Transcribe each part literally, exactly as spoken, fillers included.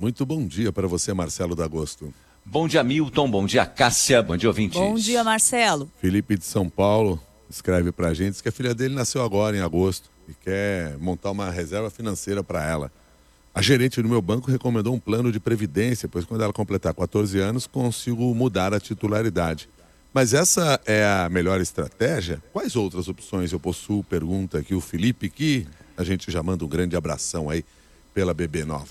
Muito bom dia para você, Marcelo D'Agosto. Bom dia, Milton. Bom dia, Cássia. Bom dia, ouvintes. Bom dia, Marcelo. Felipe de São Paulo escreve pra gente, diz que a filha dele nasceu agora, em agosto, e quer montar uma reserva financeira para ela. A gerente do meu banco recomendou um plano de previdência, pois quando ela completar quatorze anos, consigo mudar a titularidade. Mas essa é a melhor estratégia? Quais outras opções eu possuo? Pergunta aqui o Felipe, que a gente já manda um grande abração aí pela bebê nova.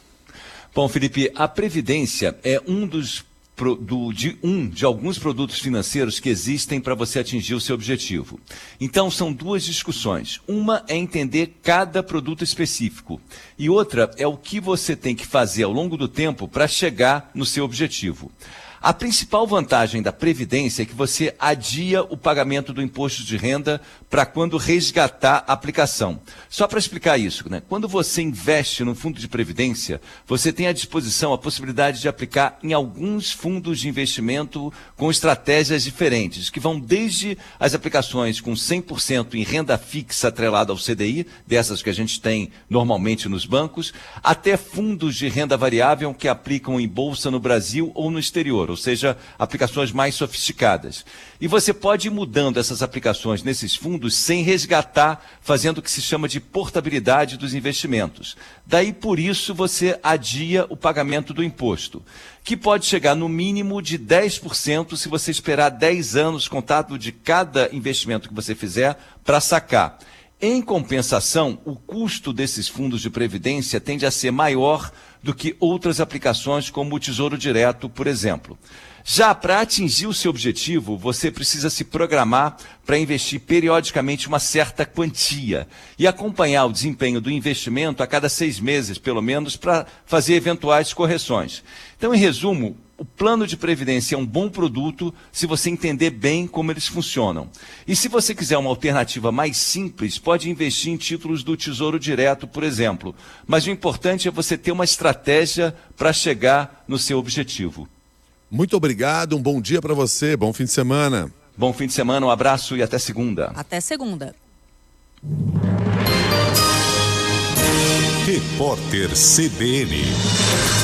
Bom, Felipe, a Previdência é um dos do, de um de alguns produtos financeiros que existem para você atingir o seu objetivo. Então, são duas discussões. Uma é entender cada produto específico e outra é o que você tem que fazer ao longo do tempo para chegar no seu objetivo. A principal vantagem da Previdência é que você adia o pagamento do imposto de renda para quando resgatar a aplicação. Só para explicar isso, né? Quando você investe no fundo de Previdência, você tem à disposição a possibilidade de aplicar em alguns fundos de investimento com estratégias diferentes, que vão desde as aplicações com cem por cento em renda fixa atrelada ao C D I, dessas que a gente tem normalmente nos bancos, até fundos de renda variável que aplicam em bolsa no Brasil ou no exterior, ou seja, aplicações mais sofisticadas. E você pode ir mudando essas aplicações nesses fundos sem resgatar, fazendo o que se chama de portabilidade dos investimentos. Daí, por isso, você adia o pagamento do imposto, que pode chegar no mínimo de dez por cento se você esperar dez anos contado de cada investimento que você fizer para sacar. Em compensação, o custo desses fundos de previdência tende a ser maior do que outras aplicações, como o Tesouro Direto, por exemplo. Já para atingir o seu objetivo, você precisa se programar para investir periodicamente uma certa quantia e acompanhar o desempenho do investimento a cada seis meses, pelo menos, para fazer eventuais correções. Então, em resumo, o plano de previdência é um bom produto se você entender bem como eles funcionam. E se você quiser uma alternativa mais simples, pode investir em títulos do Tesouro Direto, por exemplo. Mas o importante é você ter uma estratégia para chegar no seu objetivo. Muito obrigado, um bom dia para você, bom fim de semana. Bom fim de semana, um abraço e até segunda. Até segunda. Repórter C B N.